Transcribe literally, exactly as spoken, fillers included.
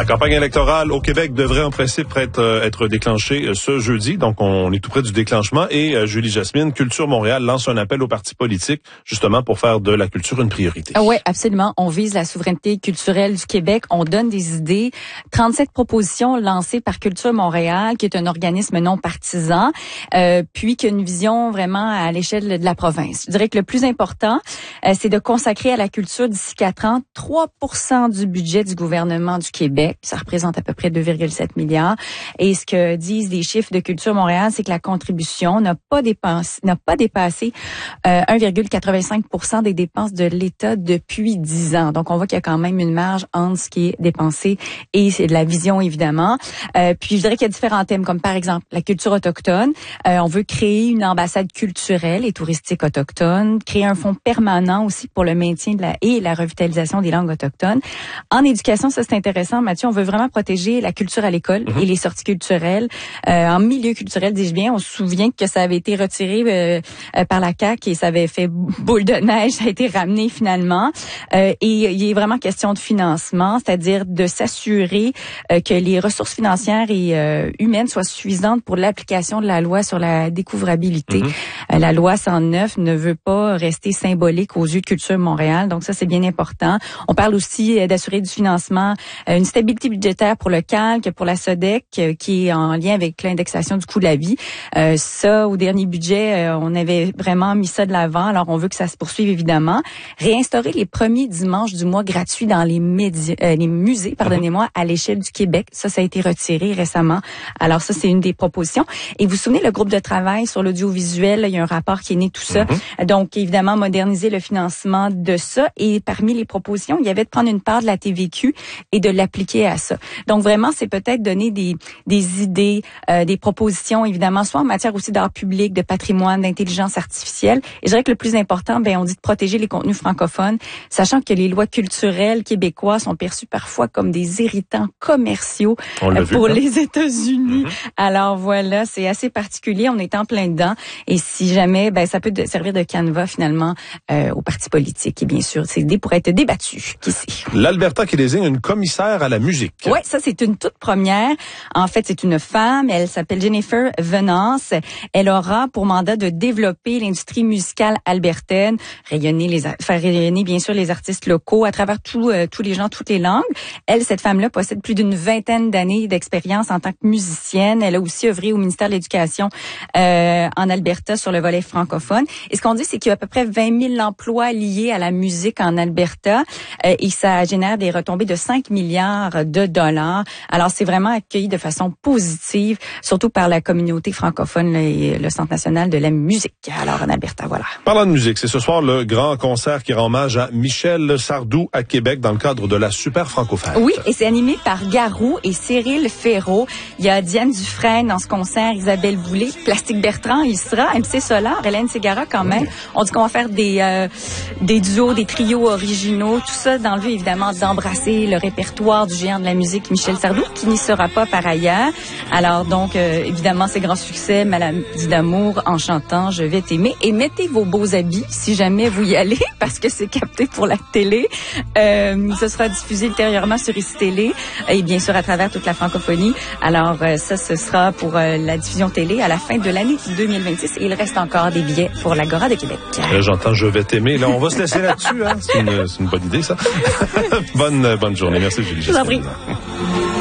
La campagne électorale au Québec devrait en principe être, être déclenchée ce jeudi. Donc, on est tout près du déclenchement. Et euh, Julie Jasmine, Culture Montréal lance un appel aux partis politiques justement pour faire de la culture une priorité. Oui, absolument. On vise la souveraineté culturelle du Québec. On donne des idées. trente-sept propositions lancées par Culture Montréal, qui est un organisme non partisan, euh, puis qui a une vision vraiment à l'échelle de la province. Je dirais que le plus important, euh, c'est de consacrer à la culture d'ici quatre ans trois pour cent du budget du gouvernement du Québec. Ça représente à peu près deux virgule sept milliards. Et ce que disent les chiffres de Culture Montréal, c'est que la contribution n'a pas dépassé, n'a pas dépassé euh, un virgule quatre-vingt-cinq pour cent des dépenses de l'État depuis dix ans. Donc, on voit qu'il y a quand même une marge entre ce qui est dépensé et c'est de la vision, évidemment. Euh, puis, je dirais qu'il y a différents thèmes, comme par exemple la culture autochtone. Euh, on veut créer une ambassade culturelle et touristique autochtone, créer un fonds permanent aussi pour le maintien de la et la revitalisation des langues autochtones. En éducation, ça c'est intéressant, Mathieu, on veut vraiment protéger la culture à l'école mm-hmm. et les sorties culturelles. Euh, en milieu culturel, dis-je bien, on se souvient que ça avait été retiré euh, euh, par la C A Q et ça avait fait boule de neige, ça a été ramené finalement. Euh, et il est vraiment question de financement, c'est-à-dire de s'assurer euh, que les ressources financières et euh, humaines soient suffisantes pour l'application de la loi sur la découvrabilité. Mm-hmm. Euh, la loi cent neuf ne veut pas rester symbolique aux yeux de Culture Montréal, donc ça c'est bien important. On parle aussi euh, d'assurer du financement, euh, une stabilité budgétaire pour le C A L C, pour la S O D E C, euh, qui est en lien avec l'indexation du coût de la vie. Euh, ça, au dernier budget, euh, on avait vraiment mis ça de l'avant, alors on veut que ça se poursuive évidemment. Réinstaurer les premiers dimanches du mois gratuits dans les médias, euh, les musées, pardonnez-moi, à l'échelle du Québec. Ça, ça a été retiré récemment. Alors ça, c'est une des propositions. Et vous vous souvenez, le groupe de travail sur l'audiovisuel, il y a un rapport qui est né tout ça. Mm-hmm. Donc, évidemment, moderniser le financement de ça. Et parmi les propositions, il y avait de prendre une part de la T V Q et de l'appliquer à ça. Donc, vraiment, c'est peut-être donner des, des idées, euh, des propositions, évidemment, soit en matière aussi d'art public, de patrimoine, d'intelligence artificielle. Et je dirais que le plus important, ben, on dit de protéger les contenus francophones, sachant que les lois culturelles québécoises sont perçues parfois comme des irritants commerciaux euh, pour vu, hein? les États-Unis. Mm-hmm. Alors, voilà, c'est assez particulier. On est en plein dedans. Et si jamais, ben, ça peut de, servir de canevas, finalement, euh, aux partis politiques. Et bien sûr, ces idées pourraient être débattues. Qui sait? L'Alberta qui désigne une commissaire à la musique. Oui, ça, c'est une toute première. En fait, c'est une femme. Elle s'appelle Jennifer Venance. Elle aura pour mandat de développer l'industrie musicale albertaine, rayonner les, faire rayonner, bien sûr, les artistes locaux à travers tout, euh, tous les gens, toutes les langues. Elle, cette femme-là, possède plus d'une vingtaine d'années d'expérience en tant que musicienne. Elle a aussi œuvré au ministère de l'Éducation euh, en Alberta sur le volet francophone. Et ce qu'on dit, c'est qu'il y a à peu près vingt mille emplois liés à la musique en Alberta euh, et ça génère des retombées de cinq milliards de dollars. Alors, c'est vraiment accueilli de façon positive, surtout par la communauté francophone et le Centre national de la musique. Alors, en Alberta, voilà. Parlant de musique, c'est ce soir le grand concert qui rend hommage à Michel Sardou à Québec dans le cadre de la Super Franco-Fête. Oui, et c'est animé par Garou et Cyril Ferraud. Il y a Diane Dufresne dans ce concert, Isabelle Boulay, Plastique Bertrand, il sera, M C Solar, Hélène Ségara quand même. On dit qu'on va faire des euh, des duos, des trios originaux, tout ça dans le but évidemment d'embrasser le répertoire du géant de la musique Michel Sardou, qui n'y sera pas par ailleurs. Alors donc, euh, évidemment, ses grands succès, Maladie d'amour, En chantant, Je vais t'aimer. Et mettez vos beaux habits si jamais vous y allez, parce que c'est capté pour la télé. Euh, ce sera diffusé ultérieurement sur I C Télé et bien sûr à travers toute la francophonie. Alors euh, ça, ce sera pour euh, la diffusion télé à la fin de l'année deux mille vingt-six. Et il reste encore des billets pour l'Agora de Québec. Là, j'entends Je vais t'aimer. Là, on va se laisser là-dessus. Hein? C'est une, c'est une bonne idée, ça. bonne, bonne journée. Merci, Julie. Je vous en prie.